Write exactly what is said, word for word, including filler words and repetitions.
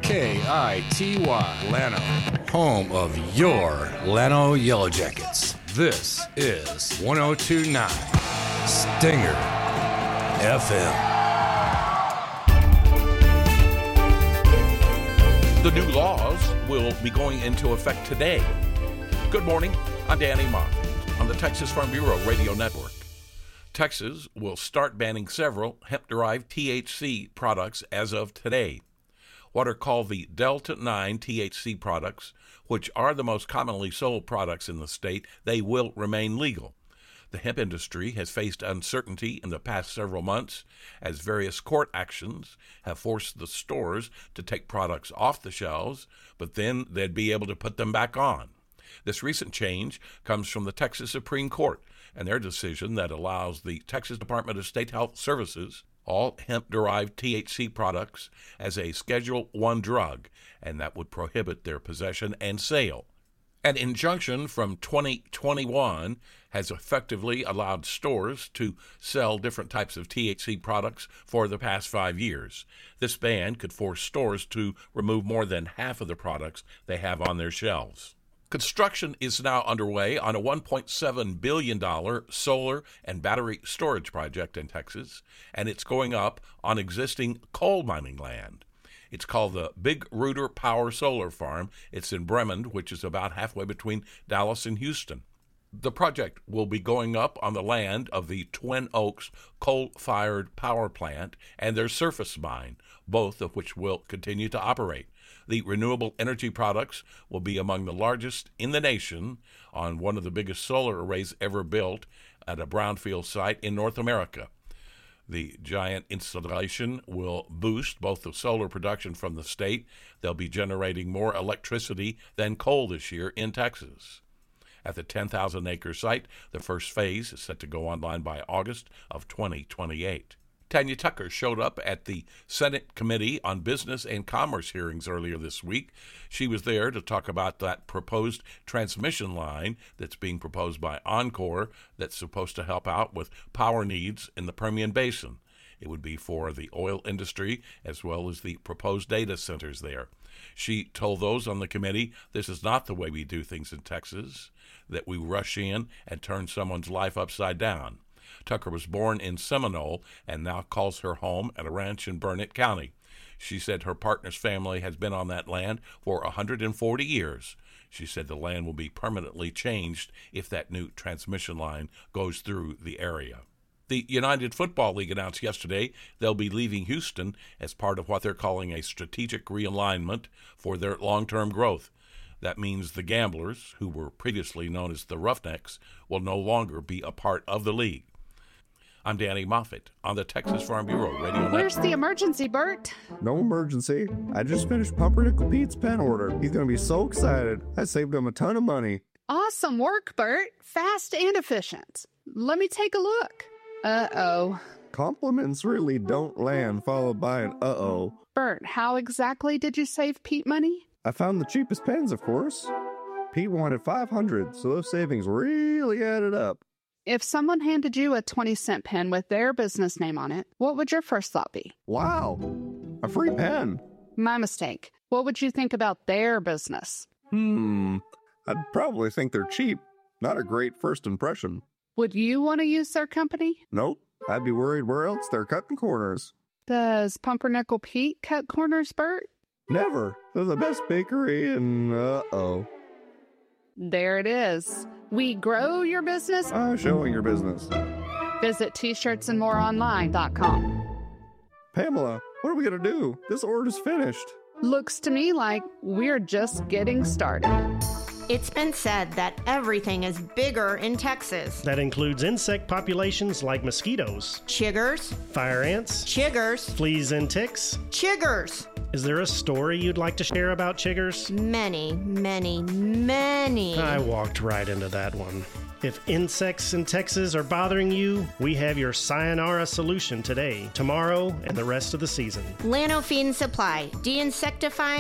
K I T Y, Llano, home of your Llano Yellow Jackets. This is one oh two point nine Stinger F M. The new laws will be going into effect today. Good morning, I'm Danny Moffitt on the Texas Farm Bureau Radio Network. Texas will start banning several hemp-derived T H C products as of today. What are called the Delta nine T H C products, which are the most commonly sold products in the state, they will remain legal. The hemp industry has faced uncertainty in the past several months as various court actions have forced the stores to take products off the shelves, but then they'd be able to put them back on. This recent change comes from the Texas Supreme Court and their decision that allows the Texas Department of State Health Services all hemp-derived T H C products as a Schedule one drug, and that would prohibit their possession and sale. An injunction from twenty twenty-one has effectively allowed stores to sell different types of T H C products for the past five years. This ban could force stores to remove more than half of the products they have on their shelves. Construction is now underway on a one point seven billion dollars solar and battery storage project in Texas, and it's going up on existing coal mining land. It's called the Big Rooter Power Solar Farm. It's in Bremen, which is about halfway between Dallas and Houston. The project will be going up on the land of the Twin Oaks coal-fired power plant and their surface mine, both of which will continue to operate. The renewable energy products will be among the largest in the nation on one of the biggest solar arrays ever built at a brownfield site in North America. The giant installation will boost both the solar production from the state. They'll be generating more electricity than coal this year in Texas. At the ten thousand acre site, the first phase is set to go online by August of twenty twenty-eight. Tanya Tucker showed up at the Senate Committee on Business and Commerce hearings earlier this week. She was there to talk about that proposed transmission line that's being proposed by Oncor that's supposed to help out with power needs in the Permian Basin. It would be for the oil industry as well as the proposed data centers there. She told those on the committee this is not the way we do things in Texas, that we rush in and turn someone's life upside down. Tucker was born in Seminole and now calls her home at a ranch in Burnett County. She said her partner's family has been on that land for one hundred forty years. She said the land will be permanently changed if that new transmission line goes through the area. The United Football League announced yesterday they'll be leaving Houston as part of what they're calling a strategic realignment for their long-term growth. That means the Gamblers, who were previously known as the Roughnecks, will no longer be a part of the league. I'm Danny Moffitt on the Texas Farm Bureau Radio Network. Where's the emergency, Bert? No emergency. I just finished Pumpernickel Pete's pen order. He's going to be so excited. I saved him a ton of money. Awesome work, Bert. Fast and efficient. Let me take a look. Uh-oh. Compliments really don't land followed by an uh-oh. Bert, how exactly did you save Pete money? I found the cheapest pens, of course. Pete wanted five hundred, so those savings really added up. If someone handed you a twenty cent pen with their business name on it, what would your first thought be? Wow, a free pen. My mistake. What would you think about their business? Hmm, I'd probably think they're cheap. Not a great first impression. Would you want to use their company? Nope, I'd be worried where else they're cutting corners. Does Pumpernickel Pete cut corners, Bert? Never. They're the best bakery and uh-oh. There it is. We grow your business. Uh, showing your business. Visit T shirts and more online dot com. Pamela, what are we going to do? This order's finished. Looks to me like we're just getting started. It's been said that everything is bigger in Texas. That includes insect populations like mosquitoes, Chiggers, fire ants, chiggers, fleas and ticks. chiggers. Is there a story you'd like to share about chiggers? Many, many, many. I walked right into that one. If insects in Texas are bothering you, we have your sayonara solution today, tomorrow, and the rest of the season. Llano Feed and Supply, de-insectifying